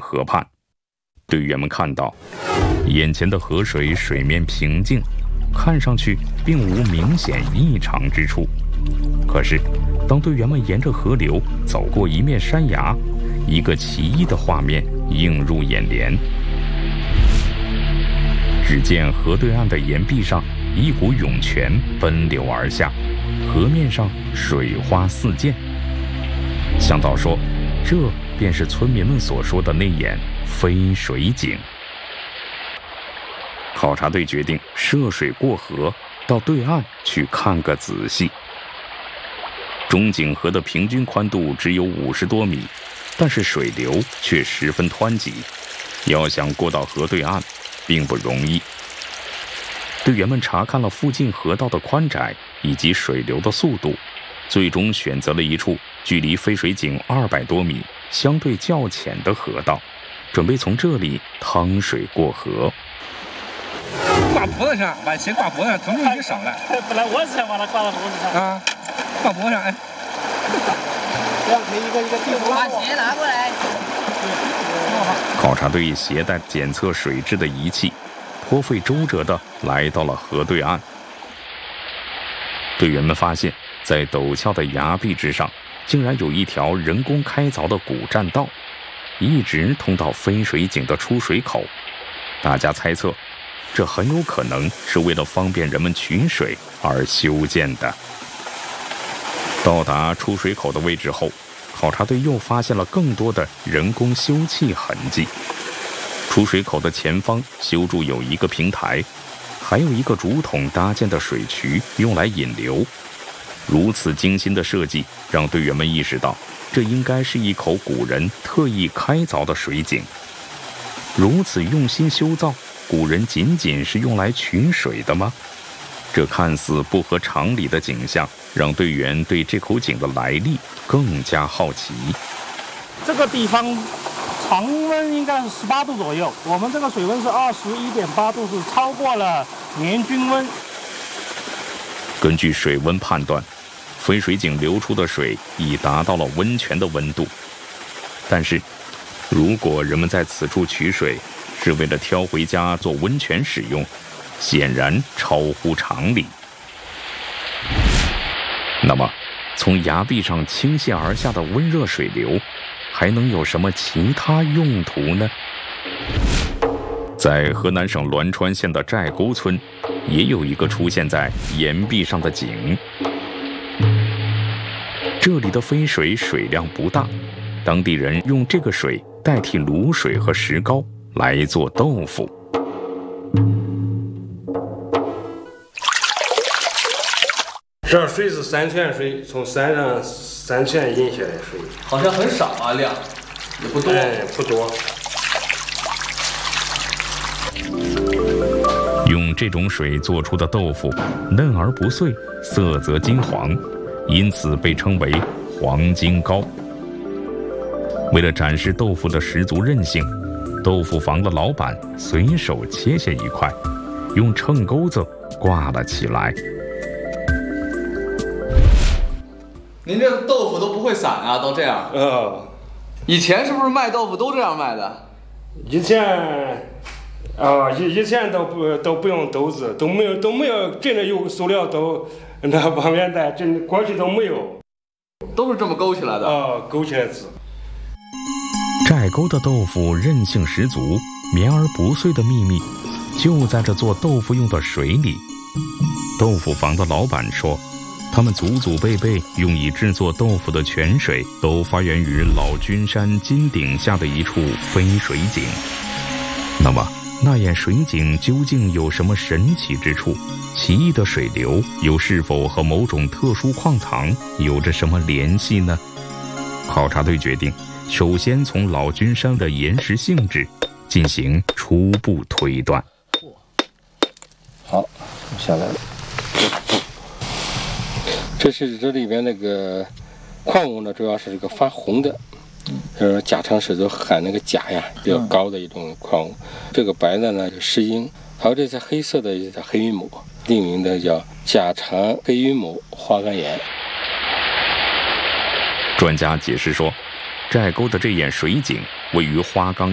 河畔。队员们看到，眼前的河水水面平静，看上去并无明显异常之处。可是，当队员们沿着河流走过一面山崖，一个奇异的画面映入眼帘。只见河对岸的岩壁上，一股涌泉奔流而下，河面上水花四溅。向导说，这便是村民们所说的那眼飞水井。考察队决定涉水过河，到对岸去看个仔细。中井河的平均宽度只有50多米，但是水流却十分湍急，要想过到河对岸并不容易。队员们查看了附近河道的宽窄以及水流的速度，最终选择了一处距离飞水井200多米、相对较浅的河道，准备从这里趟水过河。 挂脖子上，把鞋挂脖子上，腾出一少来。 本来我是想把它挂到脖子上。 啊，挂脖子上，哎。 这样可以一个地图把鞋拿过来。 考察队携带检测水质的仪器，颇费周折地来到了河对岸。队员们发现，在陡峭的崖壁之上，竟然有一条人工开凿的古栈道，一直通到飞水井的出水口。大家猜测，这很有可能是为了方便人们取水而修建的。到达出水口的位置后，考察队又发现了更多的人工修葺痕迹。出水口的前方修筑有一个平台，还有一个竹筒搭建的水渠用来引流。如此精心的设计，让队员们意识到，这应该是一口古人特意开凿的水井。如此用心修造，古人仅仅是用来取水的吗？这看似不合常理的景象，让队员对这口井的来历更加好奇。 这个地方常温应该是18度左右，我们这个水温是21.8度，是超过了年均温。 根据水温判断，飞水井流出的水已达到了温泉的温度。但是，如果人们在此处取水是为了挑回家做温泉使用，显然超乎常理。那么，从崖壁上倾泻而下的温热水流，还能有什么其他用途呢？在河南省栾川县的寨沟村，也有一个出现在岩壁上的井。这里的飞水水量不大，当地人用这个水代替卤水和石膏来做豆腐。 这水是山泉水，从山上山泉引下来的水， 好像很少啊，量也不多。 不多。 用这种水做出的豆腐嫩而不碎，色泽金黄，因此被称为黄金糕。为了展示豆腐的十足韧性，豆腐房的老板随手切下一块，用秤钩子挂了起来。 您这豆腐都不会散啊，都这样。以前是不是卖豆腐都这样卖的？ 以前都不用豆子，都没有真的有塑料豆那方面的，真过去都没有， 都是这么勾起来的。 勾起来子。 寨沟的豆腐韧性十足，绵而不碎的秘密就在这做豆腐用的水里。豆腐房的老板说，他们祖祖辈辈用以制作豆腐的泉水都发源于老君山金顶下的一处飞水井。那么那眼水井究竟有什么神奇之处？奇异的水流又是否和某种特殊矿藏有着什么联系呢？考察队决定首先从老君山的岩石性质进行初步推断。 好，下来了。这里边那个矿物呢，主要是这个发红的，甲长石都含那个钾呀比较高的一种矿物。这个白的呢是石英，还有这些黑色的叫黑云母，另名的叫甲长黑云母花岗岩。 专家解释说，寨沟的这眼水井位于花岗